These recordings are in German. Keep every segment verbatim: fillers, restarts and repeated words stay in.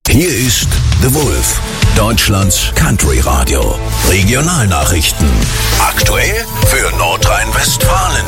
Hier ist The Wolf, Deutschlands Country Radio. Regionalnachrichten. Aktuell für Nordrhein-Westfalen.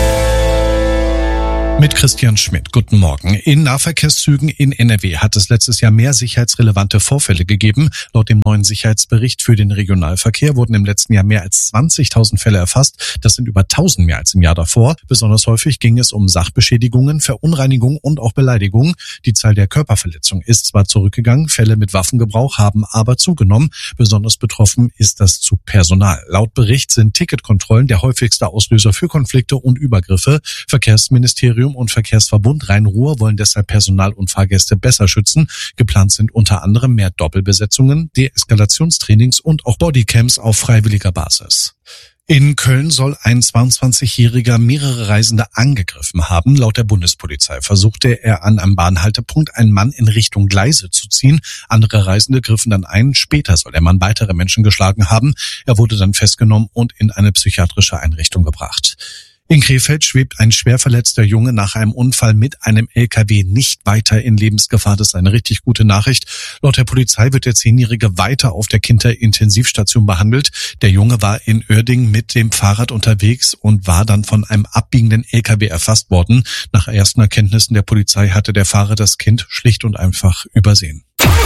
Mit Christian Schmidt. Guten Morgen. In Nahverkehrszügen in N R W hat es letztes Jahr mehr sicherheitsrelevante Vorfälle gegeben. Laut dem neuen Sicherheitsbericht für den Regionalverkehr wurden im letzten Jahr mehr als zwanzigtausend Fälle erfasst. Das sind über tausend mehr als im Jahr davor. Besonders häufig ging es um Sachbeschädigungen, Verunreinigungen und auch Beleidigungen. Die Zahl der Körperverletzungen ist zwar zurückgegangen, Fälle mit Waffengebrauch haben aber zugenommen. Besonders betroffen ist das Zugpersonal. Laut Bericht sind Ticketkontrollen der häufigste Auslöser für Konflikte und Übergriffe. Verkehrsministerium und Verkehrsverbund Rhein-Ruhr wollen deshalb Personal und Fahrgäste besser schützen. Geplant sind unter anderem mehr Doppelbesetzungen, Deeskalationstrainings und auch Bodycams auf freiwilliger Basis. In Köln soll ein zweiundzwanzigjähriger mehrere Reisende angegriffen haben. Laut der Bundespolizei versuchte er an einem Bahnhaltepunkt einen Mann in Richtung Gleise zu ziehen. Andere Reisende griffen dann ein. Später soll der Mann weitere Menschen geschlagen haben. Er wurde dann festgenommen und in eine psychiatrische Einrichtung gebracht. In Krefeld schwebt ein schwer verletzter Junge nach einem Unfall mit einem L K W nicht weiter in Lebensgefahr. Das ist eine richtig gute Nachricht. Laut der Polizei wird der Zehnjährige weiter auf der Kinderintensivstation behandelt. Der Junge war in Uerdingen mit dem Fahrrad unterwegs und war dann von einem abbiegenden L K W erfasst worden. Nach ersten Erkenntnissen der Polizei hatte der Fahrer das Kind schlicht und einfach übersehen.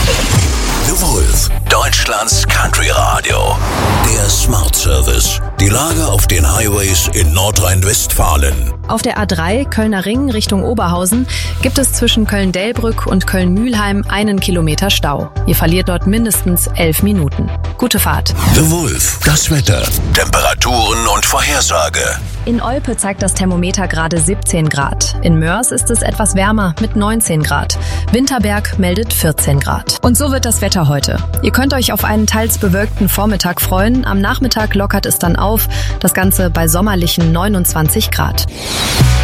The Wolf, Deutschlands Country Radio. Der Smart Service. Die Lage auf den Highways in Nordrhein-Westfalen. Auf der A drei Kölner Ring Richtung Oberhausen gibt es zwischen Köln-Delbrück und Köln-Mühlheim einen Kilometer Stau. Ihr verliert dort mindestens elf Minuten. Gute Fahrt. The Wolf, das Wetter, Temperaturen und Vorhersage. In Olpe zeigt das Thermometer gerade siebzehn Grad. In Mörs ist es etwas wärmer mit neunzehn Grad. Winterberg meldet vierzehn Grad. Und so wird das Wetter heute. Ihr könnt euch auf einen teils bewölkten Vormittag freuen. Am Nachmittag lockert es dann auf. Das Ganze bei sommerlichen neunundzwanzig Grad.